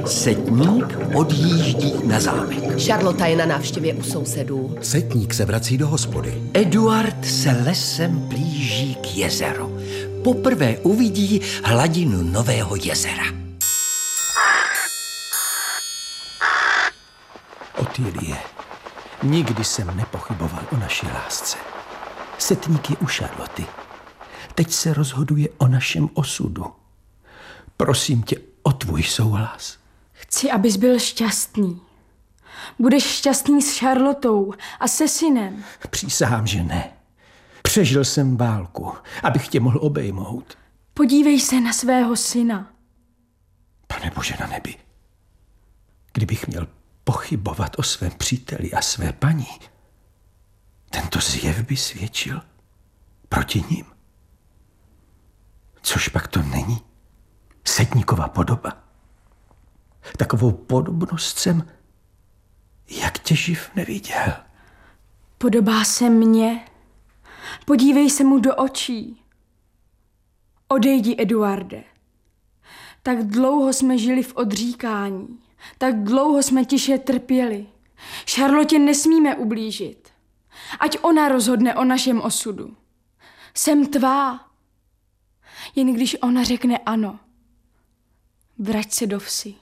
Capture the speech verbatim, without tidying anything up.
Setník odjíždí na zámek. Charlotta je na návštěvě u sousedů. Setník se vrací do hospody. Eduard se lesem blíží k jezeru. Poprvé uvidí hladinu nového jezera. Otýlie, nikdy jsem nepochyboval o naší lásce. Setník je u Charloty. Teď se rozhoduje o našem osudu. Prosím tě o tvůj souhlas. Chci, abys byl šťastný. Budeš šťastný s Charlotou a se synem. Přísahám, že ne. Přežil jsem válku, abych tě mohl obejmout. Podívej se na svého syna. Pane Bože na nebi, kdybych měl pochybovat o svém příteli a své paní, tento zjev by svědčil proti ním. Což pak to není? Setníkova podoba. Takovou podobnost jsem jak tě živ neviděl. Podobá se mně. Podívej se mu do očí. Odejdi, Eduarde. Tak dlouho jsme žili v odříkání. Tak dlouho jsme tiše trpěli. Charlotte nesmíme ublížit. Ať ona rozhodne o našem osudu. Jsem tvá. Jen když ona řekne ano, vrať se do vsi.